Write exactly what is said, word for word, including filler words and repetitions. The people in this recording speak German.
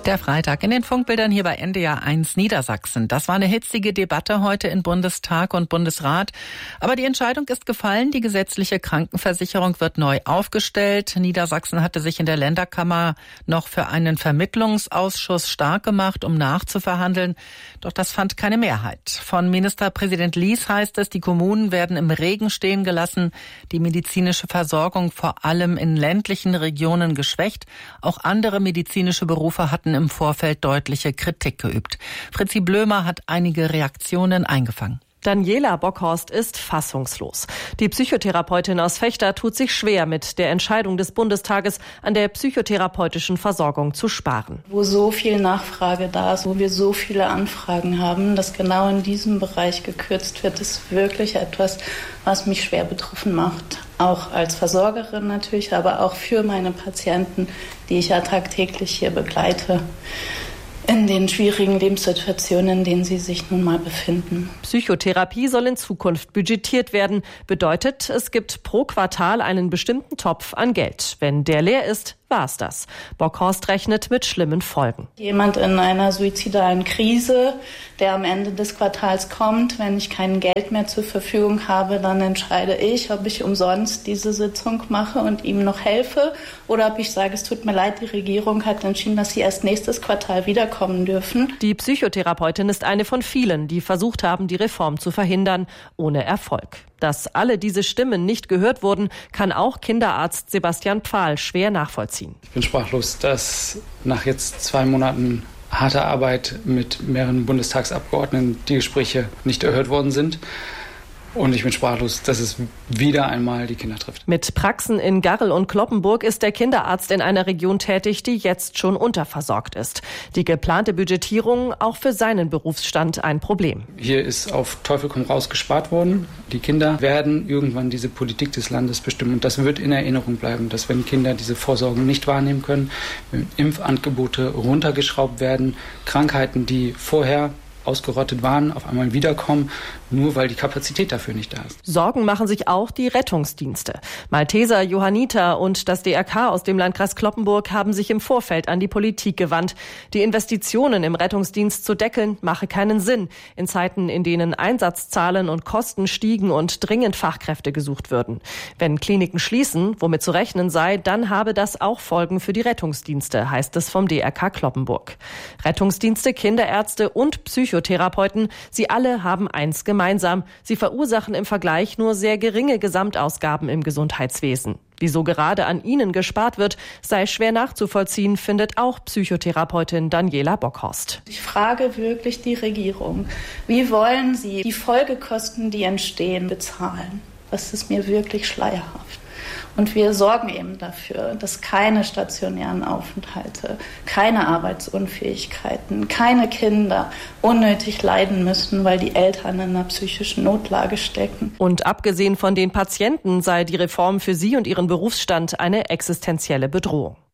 Der Freitag in den Funkbildern hier bei N D R eins Niedersachsen. Das war eine hitzige Debatte heute in Bundestag und Bundesrat. Aber die Entscheidung ist gefallen. Die gesetzliche Krankenversicherung wird neu aufgestellt. Niedersachsen hatte sich in der Länderkammer noch für einen Vermittlungsausschuss stark gemacht, um nachzuverhandeln. Doch das fand keine Mehrheit. Von Ministerpräsident Lies heißt es, die Kommunen werden im Regen stehen gelassen. Die medizinische Versorgung vor allem in ländlichen Regionen geschwächt. Auch andere medizinische Berufe hatten im Vorfeld deutliche Kritik geübt. Fritzi Blömer hat einige Reaktionen eingefangen. Daniela Bockhorst ist fassungslos. Die Psychotherapeutin aus Vechta tut sich schwer mit der Entscheidung des Bundestages, an der psychotherapeutischen Versorgung zu sparen. Wo so viel Nachfrage da ist, wo wir so viele Anfragen haben, dass genau in diesem Bereich gekürzt wird, ist wirklich etwas, was mich schwer betroffen macht. Auch als Versorgerin natürlich, aber auch für meine Patienten, die ich ja tagtäglich hier begleite, in den schwierigen Lebenssituationen, in denen sie sich nun mal befinden. Psychotherapie soll in Zukunft budgetiert werden. Bedeutet, es gibt pro Quartal einen bestimmten Topf an Geld. Wenn der leer ist, war's das. Bockhorst rechnet mit schlimmen Folgen. Jemand in einer suizidalen Krise, der am Ende des Quartals kommt, wenn ich kein Geld mehr zur Verfügung habe, dann entscheide ich, ob ich umsonst diese Sitzung mache und ihm noch helfe oder ob ich sage, es tut mir leid, die Regierung hat entschieden, dass sie erst nächstes Quartal wiederkommen dürfen. Die Psychotherapeutin ist eine von vielen, die versucht haben, die Reform zu verhindern, ohne Erfolg. Dass alle diese Stimmen nicht gehört wurden, kann auch Kinderarzt Sebastian Pfahl schwer nachvollziehen. Ich bin sprachlos, dass nach jetzt zwei Monaten harter Arbeit mit mehreren Bundestagsabgeordneten die Gespräche nicht erhört worden sind. Und ich bin sprachlos, dass es wieder einmal die Kinder trifft. Mit Praxen in Garrel und Cloppenburg ist der Kinderarzt in einer Region tätig, die jetzt schon unterversorgt ist. Die geplante Budgetierung auch für seinen Berufsstand ein Problem. Hier ist auf Teufel komm raus gespart worden. Die Kinder werden irgendwann diese Politik des Landes bestimmen. Und das wird in Erinnerung bleiben, dass wenn Kinder diese Vorsorgen nicht wahrnehmen können, wenn Impfangebote runtergeschraubt werden, Krankheiten, die vorher ausgerottet waren, auf einmal wiederkommen, nur weil die Kapazität dafür nicht da ist. Sorgen machen sich auch die Rettungsdienste. Malteser, Johanniter und das D R K aus dem Landkreis Cloppenburg haben sich im Vorfeld an die Politik gewandt. Die Investitionen im Rettungsdienst zu deckeln, mache keinen Sinn, in Zeiten, in denen Einsatzzahlen und Kosten stiegen und dringend Fachkräfte gesucht würden. Wenn Kliniken schließen, womit zu rechnen sei, dann habe das auch Folgen für die Rettungsdienste, heißt es vom D R K Cloppenburg. Rettungsdienste, Kinderärzte und Psychotherapeuten, sie alle haben eins gemeinsam. Gemeinsam. Sie verursachen im Vergleich nur sehr geringe Gesamtausgaben im Gesundheitswesen. Wieso gerade an ihnen gespart wird, sei schwer nachzuvollziehen, findet auch Psychotherapeutin Daniela Bockhorst. Ich frage wirklich die Regierung, wie wollen sie die Folgekosten, die entstehen, bezahlen? Das ist mir wirklich schleierhaft. Und wir sorgen eben dafür, dass keine stationären Aufenthalte, keine Arbeitsunfähigkeiten, keine Kinder unnötig leiden müssen, weil die Eltern in einer psychischen Notlage stecken. Und abgesehen von den Patienten sei die Reform für sie und ihren Berufsstand eine existenzielle Bedrohung.